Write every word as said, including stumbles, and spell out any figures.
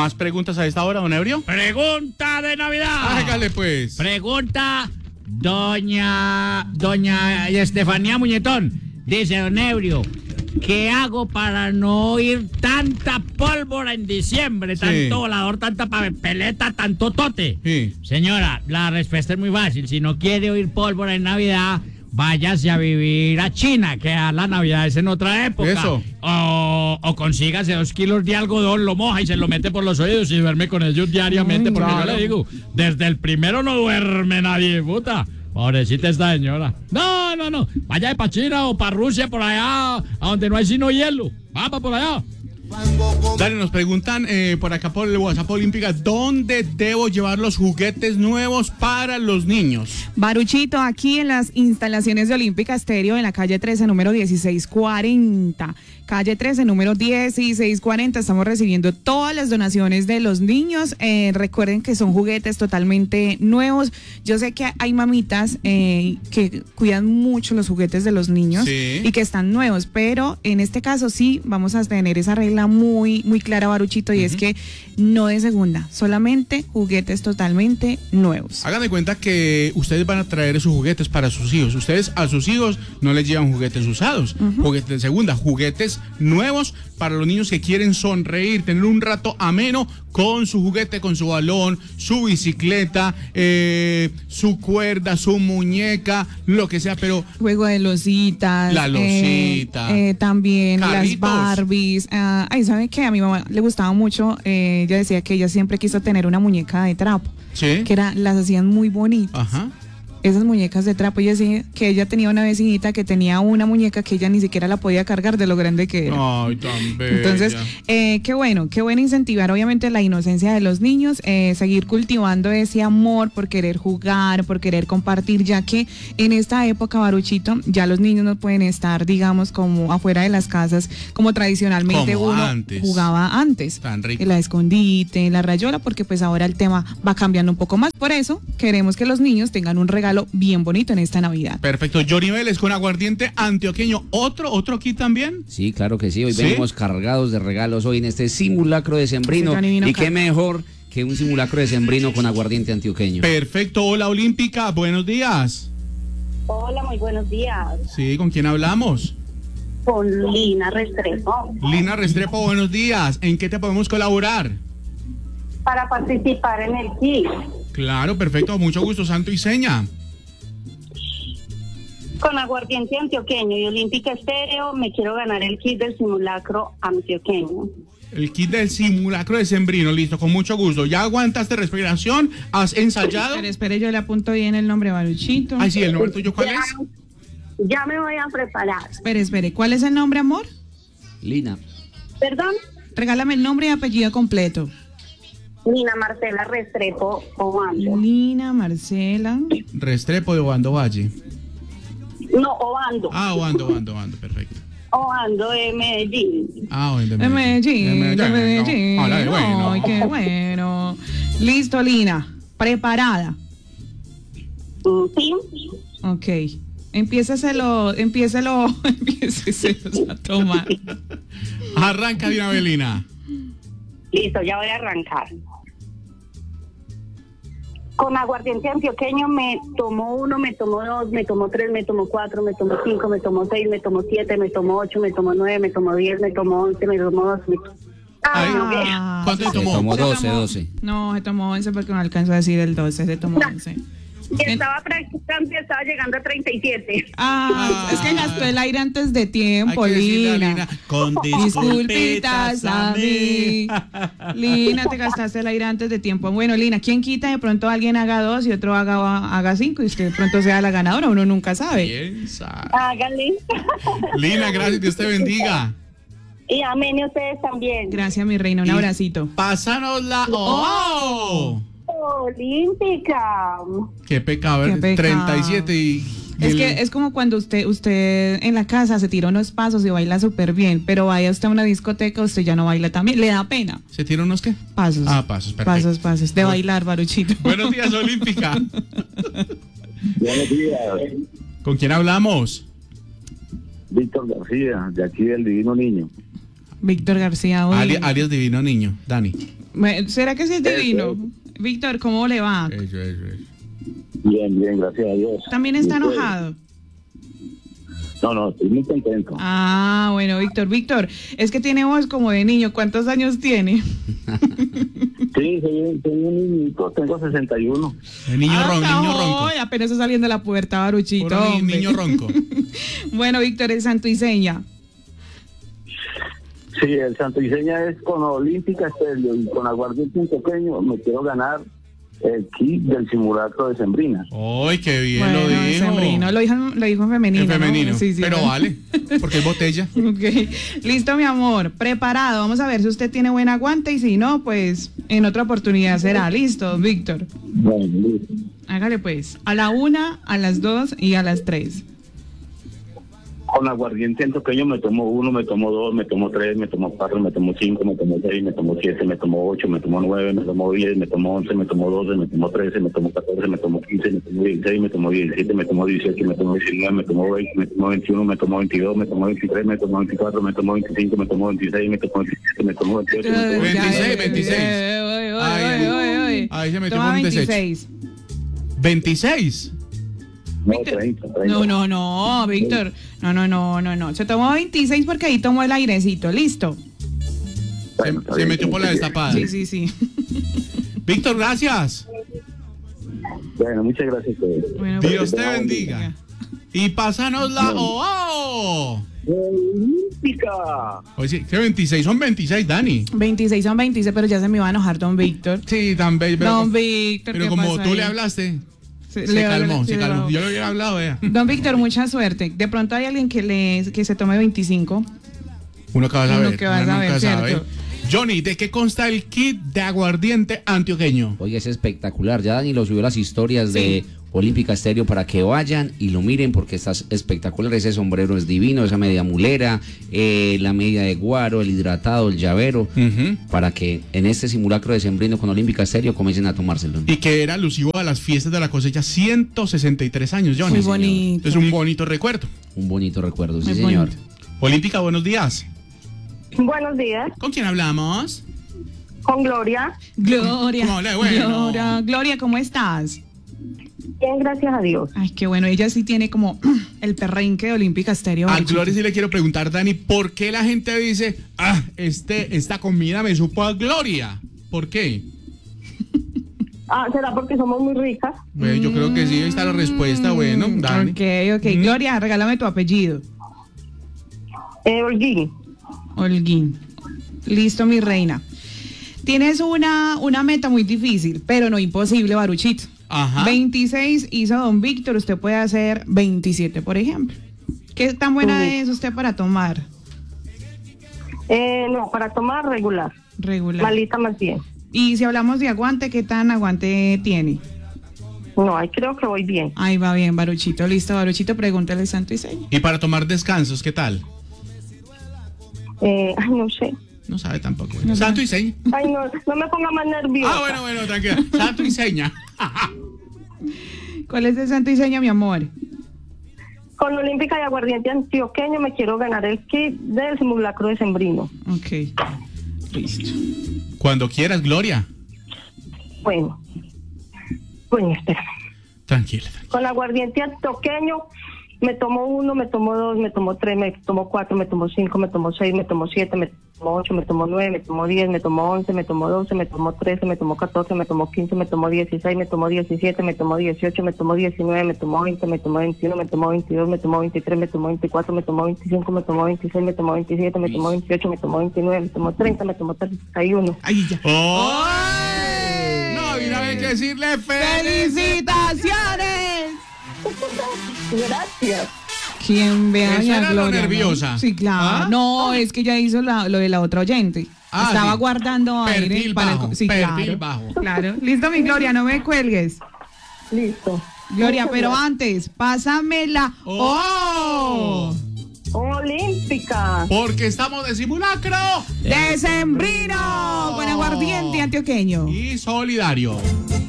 ¿Más preguntas a esta hora, don Ebrio? Pregunta de Navidad. Hágale pues. Pregunta doña doña Estefanía Muñetón. Dice don Ebrio, ¿qué hago para no oír tanta pólvora en diciembre? Sí. Tanto volador, tanta papeleta, tanto tote. Sí. Señora, la respuesta es muy fácil. Si no quiere oír pólvora en Navidad, váyase a vivir a China, que a la Navidad es en otra época. Eso. O, o consígase dos kilos de algodón, lo moja y se lo mete por los oídos y duerme con ellos diariamente. Ay, porque claro. yo le digo, desde el primero no duerme nadie, puta. Pobrecita esta señora. No, no, no. Vaya para China o para Rusia, por allá, a donde no hay sino hielo. Vamos por allá. Dale, nos preguntan eh, por acá por el WhatsApp Olímpica, ¿dónde debo llevar los juguetes nuevos para los niños? Baruchito, aquí en las instalaciones de Olímpica Estéreo, en la calle trece, número dieciséis cuarenta. Calle trece, número dieciséis cuarenta. Estamos recibiendo todas las donaciones de los niños. Eh, recuerden que son juguetes totalmente nuevos. Yo sé que hay mamitas eh, que cuidan mucho los juguetes de los niños, sí, y que están nuevos, pero en este caso sí vamos a tener esa regla muy, muy clara, Baruchito, y uh-huh. es que no de segunda, solamente juguetes totalmente nuevos. Hagan de cuenta que ustedes van a traer esos juguetes para sus hijos. Ustedes a sus hijos no les llevan juguetes usados, uh-huh. juguetes de segunda, juguetes nuevos para los niños que quieren sonreír, tener un rato ameno con su juguete, con su balón, su bicicleta, eh, su cuerda, su muñeca, lo que sea, pero... Juego de lositas. La losita. Eh, eh, también Carritos. Las Barbies. Uh, ay, ¿sabe qué? A mi mamá le gustaba mucho, eh, ella decía que ella siempre quiso tener una muñeca de trapo. Sí. Que era, las hacían muy bonitas. Ajá. Esas muñecas de trapo, ella decía que ella tenía una vecinita que tenía una muñeca que ella ni siquiera la podía cargar de lo grande que era. Ay, tan bella. Entonces, eh, qué bueno, qué bueno incentivar obviamente la inocencia de los niños, eh, seguir cultivando ese amor por querer jugar, por querer compartir, ya que en esta época, Baruchito, ya los niños no pueden estar, digamos, como afuera de las casas, como tradicionalmente como uno antes. jugaba antes. Tan rico. La escondite, la rayola, porque pues ahora el tema va cambiando un poco más. Por eso queremos que los niños tengan un regalo bien bonito en esta Navidad. Perfecto. Johnny Vélez con aguardiente antioqueño. ¿Otro? ¿Otro aquí también? Sí, claro que sí. Hoy ¿Sí? venimos cargados de regalos hoy en este simulacro de sembrino. Sí, y qué mejor que un simulacro de sembrino con aguardiente antioqueño. Perfecto. Hola, Olímpica. Buenos días. Hola, muy buenos días. Sí, ¿con quién hablamos? Con Lina Restrepo. Lina Restrepo, buenos días. ¿En qué te podemos colaborar? Para participar en el kit. Claro, perfecto. Mucho gusto, santo y seña. Con aguardiente antioqueño y Olímpica Estéreo me quiero ganar el kit del simulacro antioqueño. El kit del simulacro de sembrino, listo, con mucho gusto. ¿Ya aguantaste respiración? ¿Has ensayado? Espere, espere, yo le apunto bien el nombre, Baruchito. Ay, sí, ¿el nombre tuyo cuál ya, es? Ya me voy a preparar. Espere, espere, ¿cuál es el nombre, amor? Lina. ¿Perdón? Regálame el nombre y apellido completo. Lina Marcela Restrepo Obando. Lina Marcela Restrepo de Obando Valle. No, Obando. Ah, Obando, Obando, Obando, perfecto. Obando de Medellín. Ah, bueno, de de Medellín, Medellín. de Medellín. No, hola, de bueno. Ay, qué bueno. Listo, Lina. ¿Preparada? Mm, Sí. Ok. Empiéceselo, empiécelo, empiéceselo a tomar. Arranca de una velina. Listo, ya voy a arrancar. Con aguardiente antioqueño me tomo uno, me tomo dos, me tomo tres, me tomo cuatro, me tomo cinco, me tomo seis, me tomo siete, me tomo ocho, me tomo nueve, me tomo diez, me tomo once, me tomo doce. Me... Ay, Ah, ¿cuánto Se se tomó? tomó se doce, tomó- doce. No, se tomó once porque no alcanzó a decir el doce, se tomó once. Y estaba practicando y estaba llegando a treinta y siete. Ah, es que gastó el aire antes de tiempo, Hay que decirle a Lina. Lina, con Disculpitas a mí. Lina, te gastaste el aire antes de tiempo. Bueno, Lina, ¿quién quita de pronto alguien haga dos y otro haga, haga cinco y usted de pronto sea la ganadora? Uno nunca sabe. Piensa. Háganle. Lina, gracias, Dios te bendiga. Y amén, y ustedes también. Gracias, mi reina. Un Y- abracito. Pásanosla. ¡Oh! Olímpica. Qué pecado, Qué pecado. treinta y siete y... y Es el- que es como cuando usted usted en la casa se tira unos pasos y baila súper bien, pero vaya usted a una discoteca, usted ya no baila también. Le da pena. ¿Se tira unos qué? Pasos. Ah, pasos, perfecto. Pasos, pasos. De bailar, Baruchito. Buenos días, Olímpica. Buenos días, ¿Con quién hablamos? Víctor García, de aquí del Divino Niño. Víctor García. uy. Ali- alias Divino Niño, Dani. Me- ¿Será que sí es divino? Víctor, ¿cómo le va? Eso, eso, eso. Bien, bien, gracias a Dios. ¿También está ¿Y ustedes? enojado? No, no, estoy muy contento. Ah, bueno, Víctor. Víctor, es que tiene voz como de niño. ¿Cuántos años tiene? Sí, soy, soy un niñito, tengo sesenta y uno. El niño, Ah, ron, niño no, ronco. apenas está saliendo de la pubertad, Baruchito. Puro ni- hombre. niño ronco. Bueno, Víctor, el santo y seña. Sí, el Santo y Seña es con Olímpica Estéreo y con Aguardiente Antioqueño. Me quiero ganar el kit del simulacro de Sembrinas. ¡Ay, qué bien Bueno, lo dijo! sembrino. Lo dijo, lo dijo en femenino. En ¿no? femenino. Sí, sí, Pero ¿no? vale, porque es botella. Ok, listo, mi amor, preparado. Vamos a ver si usted tiene buen aguante y si no, pues en otra oportunidad será. Listo, Víctor. Bueno, listo. Hágale pues, a la una, a las dos y a las tres. Con Aguardiente Antioqueño me tomo uno, me tomo dos, me tomo tres, me tomo cuatro, me tomo cinco, me tomo seis, me tomo siete, me tomo ocho, me tomo nueve, me tomo diez, me tomo once, me tomo doce, me tomo trece, me tomo catorce, me tomo quince, me tomo dieciséis, me tomo diecisiete, me tomo dieciocho, me tomo diecinueve, me tomo veinte, me tomo veintiuno, me tomo veintidós, me tomo veintitrés, me tomo veinticuatro, me tomo veinticinco, me tomo veintiséis, me tomo veintisiete, me tomo veintiocho, me tomo veintiséis, veintinueve, veintiséis. Ay, ay, ay, ay. Ahí se metió Toma con un desecho. veintiséis. ¿veintiséis? no, Víctor. treinta, treinta. No, no, no, Víctor. No, no, no, no, no. Se tomó veintiséis porque ahí tomó el airecito. Listo. Bueno, Se, está se bien, metió por la sí, sí. destapada. Sí, sí, sí. Víctor, gracias. Bueno, muchas gracias a ustedes. Bueno, Dios pues, te bendiga. Y pásanos la... ¡Oh! oh. Olímpica. Oye, sí, que veintiséis son veintiséis, Dani. veintiséis son veintiséis, pero ya se me iba a enojar don Víctor. Sí, tan bello. Pero, Don Víctor, pero ¿qué como pasa tú ahí? le hablaste, Se- se le- calmó, sí, se le calmó. bajó. Yo le hubiera hablado, vea. Don Víctor, mucha suerte. De pronto hay alguien que le que se tome veinticinco. Uno que va a Uno saber. que va a uno saber, nunca sabe. ¿cierto? Johnny, ¿de qué consta el kit de aguardiente antioqueño? Oye, es espectacular. Ya Dani lo subió a las historias de Olímpica Estéreo para que vayan y lo miren porque está espectacular. Ese sombrero es divino, esa media mulera, eh, la media de guaro, el hidratado, el llavero, Ujú. para que en este simulacro de Sembrino con Olímpica Estéreo comiencen a tomárselo. Y que era alusivo a las fiestas de la cosecha, ciento sesenta y tres años, Johnny. Muy bonito. Es un bonito recuerdo. Un bonito recuerdo, sí, Muy señor. bonito. Olímpica, buenos días. Buenos días, ¿Con quién hablamos? con Gloria. Gloria. ¿Cómo le- bueno? Gloria, Gloria, ¿cómo estás? Bien, gracias a Dios. Ay, qué bueno. Ella sí tiene como el perrenque de Olímpica Estéreo. A Baruchito. Gloria sí le quiero preguntar, Dani, ¿por qué la gente dice, ah, este, esta comida me supo a Gloria? ¿Por qué? Ah, ¿será porque somos muy ricas? Bueno, yo creo que sí, ahí está la respuesta, bueno, Dani. Ok, ok. Mm. Gloria, regálame tu apellido. Eh, Holguín. Holguín. Listo, mi reina. Tienes una, una meta muy difícil, pero no imposible, Baruchito. Ajá. veintiséis hizo don Víctor, usted puede hacer veintisiete, por ejemplo. ¿Qué tan buena Ujú. es usted para tomar? Eh, no, para tomar regular. Regular. Malita más bien. Y si hablamos de aguante, ¿qué tan aguante tiene? No, ahí creo que voy bien. Ahí va bien, Baruchito. Listo, Baruchito, pregúntale santo y seña. Y para tomar descansos, ¿qué tal? Eh, ay, no sé. No sabe tampoco. bueno. Santo y seña. Ay, no, no me ponga más nerviosa. Ah, bueno, bueno, tranquila. Santo y seña. ¿Cuál es el santo y seña, mi amor? Con Olímpica y Aguardiente Antioqueño me quiero ganar el kit del simulacro de Sembrino. Ok. Listo. Cuando quieras, Gloria. Bueno. Bueno, espera. Tranquila. tranquila. Con Aguardiente Antioqueño me tomo uno, me tomo dos, me tomo tres, me tomo cuatro, me tomo cinco, me tomo seis, me tomo siete, me tomo ocho, me tomo nueve, me tomo diez, me tomo once, me tomo doce, me tomo trece, me tomo catorce, me tomo quince, me tomo dieciséis, me tomo diecisiete, me tomo dieciocho, me tomo diecinueve, me tomo veinte, me tomo veintiuno, me tomo veintidós, me tomo veintitrés, me tomo veinticuatro, me tomo veinticinco, me tomo veintiséis, me tomo veintisiete, me tomo veintiocho, me tomo veintinueve, me tomo treinta, me tomo treinta y uno. Ahí ya. ¡Ay! No, y no hay que decirle feliz. ¡Felicitaciones! Gracias. ¿Quién ve a Eso doña era lo Gloria, no? nerviosa. Sí, claro. ¿Ah? No, es que ella hizo la- lo de la otra oyente. Ah, Estaba sí. guardando aire Perfil para el- bajo, sí, perfil claro. bajo. Claro. Listo, mi Gloria, no me cuelgues. Listo. Gloria, Muchas pero gracias. antes, pásamela. ¡Oh! Olímpica. Porque estamos de simulacro ¡Decembrino! Con aguardiente antioqueño. y solidario.